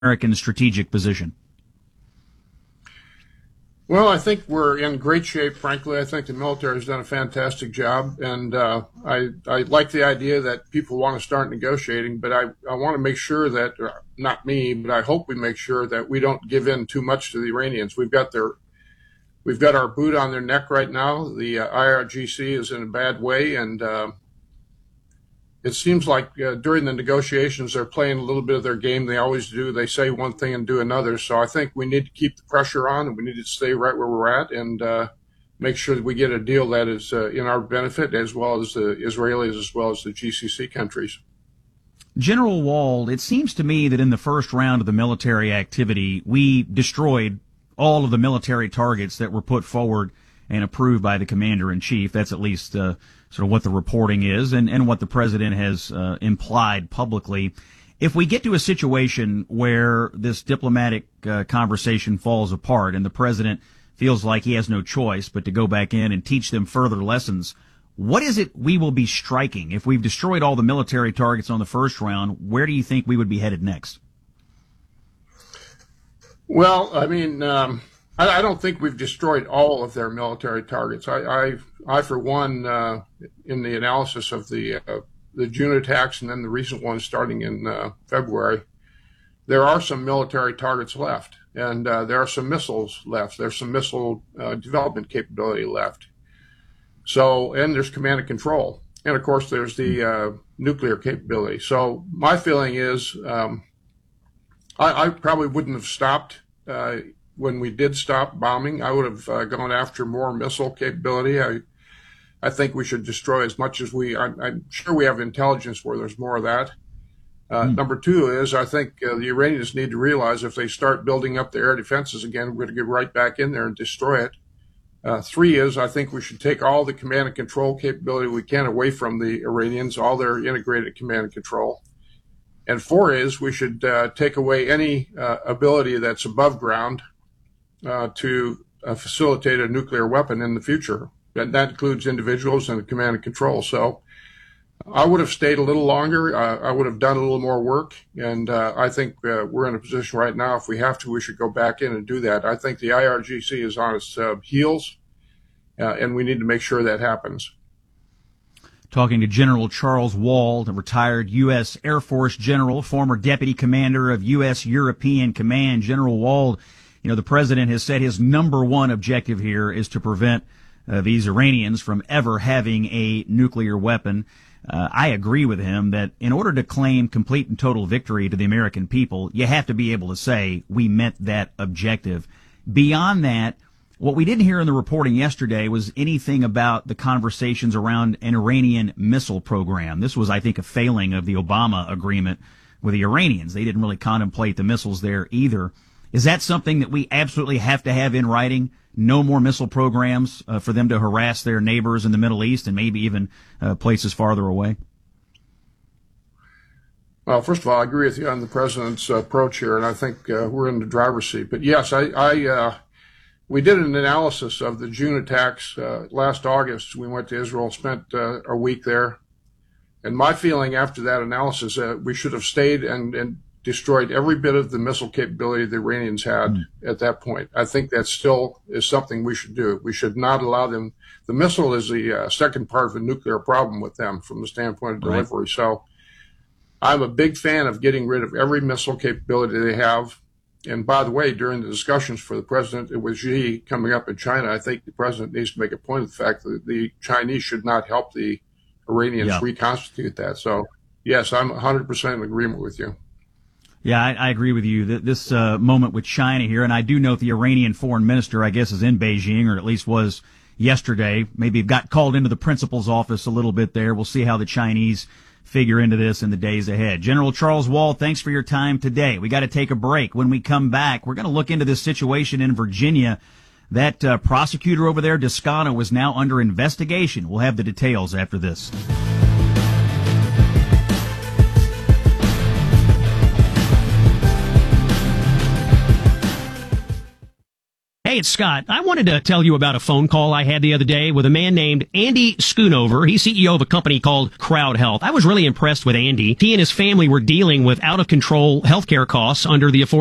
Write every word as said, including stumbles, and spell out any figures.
American strategic position? Well, I think we're in great shape, frankly. I think the military has done a fantastic job, and uh, I, I like the idea that people want to start negotiating, but I, I want to make sure that, uh, not me, but I hope we make sure that we don't give in too much to the Iranians. We've got their, we've got our boot on their neck right now. The uh, I R G C is in a bad way, and uh, it seems like uh, during the negotiations, they're playing a little bit of their game. They always do. They say one thing and do another. So I think we need to keep the pressure on, and we need to stay right where we're at and uh, make sure that we get a deal that is uh, in our benefit, as well as the Israelis, as well as the G C C countries. General Wald, it seems to me that in the first round of the military activity, we destroyed all of the military targets that were put forward and approved by the commander-in-chief. That's at least uh, sort of what the reporting is and, and what the president has uh, implied publicly. If we get to a situation where this diplomatic uh, conversation falls apart and the president feels like he has no choice but to go back in and teach them further lessons, what is it we will be striking? If we've destroyed all the military targets on the first round, where do you think we would be headed next? Well, I mean, um, I, I don't think we've destroyed all of their military targets. I, I, I for one, uh, in the analysis of the uh, the June attacks and then the recent ones starting in uh, February, there are some military targets left, and uh, there are some missiles left. There's some missile uh, development capability left. So, and there's command and control, and of course there's the uh, nuclear capability. So my feeling is, um, I, I probably wouldn't have stopped uh, when we did stop bombing. I would have uh, gone after more missile capability. I, I think we should destroy as much as we. I'm, I'm sure we have intelligence where there's more of that. Uh, mm. Number two is, I think uh, the Iranians need to realize if they start building up their air defenses again, we're going to get right back in there and destroy it. Uh, three is, I think we should take all the command and control capability we can away from the Iranians, all their integrated command and control. And four is, we should uh, take away any uh, ability that's above ground uh, to uh, facilitate a nuclear weapon in the future. And that includes individuals and command and control. So I would have stayed a little longer. Uh, I would have done a little more work. And uh, I think uh, we're in a position right now, if we have to, we should go back in and do that. I think the I R G C is on its uh, heels, uh, and we need to make sure that happens. Talking to General Charles Wald, a retired U S Air Force general, former deputy commander of U S European Command. General Wald, you know, the president has said his number one objective here is to prevent uh, these Iranians from ever having a nuclear weapon. Uh, I agree with him that in order to claim complete and total victory to the American people, you have to be able to say we met that objective. Beyond that, what we didn't hear in the reporting yesterday was anything about the conversations around an Iranian missile program. This was, I think, a failing of the Obama agreement with the Iranians. They didn't really contemplate the missiles there either. Is that something that we absolutely have to have in writing? No more missile programs uh, for them to harass their neighbors in the Middle East and maybe even uh, places farther away? Well, first of all, I agree with you on the president's uh, approach here, and I think uh, we're in the driver's seat. But yes, I, I uh, we did an analysis of the June attacks uh, last August. We went to Israel, spent uh, a week there. And my feeling after that analysis, uh, we should have stayed and, and destroyed every bit of the missile capability the Iranians had mm. at that point. I think that still is something we should do. We should not allow them. The missile is the uh, second part of the nuclear problem with them from the standpoint of delivery. Right. So I'm a big fan of getting rid of every missile capability they have. And by the way, during the discussions for the president, it was Xi coming up in China. I think the president needs to make a point of the fact that the Chinese should not help the Iranians yeah. reconstitute that. So yes, I'm one hundred percent in agreement with you. Yeah, I, I agree with you. This uh, moment with China here, and I do note the Iranian foreign minister, I guess, is in Beijing, or at least was yesterday. Maybe got called into the principal's office a little bit there. We'll see how the Chinese figure into this in the days ahead. General Charles Wald, thanks for your time today. We got to take a break. When we come back, we're going to look into this situation in Virginia. That uh, prosecutor over there, Descano, is now under investigation. We'll have the details after this. Hey, it's Scott. I wanted to tell you about a phone call I had the other day with a man named Andy Schoonover. He's C E O of a company called Crowd Health. I was really impressed with Andy. He and his family were dealing with out-of-control healthcare costs under the Affordable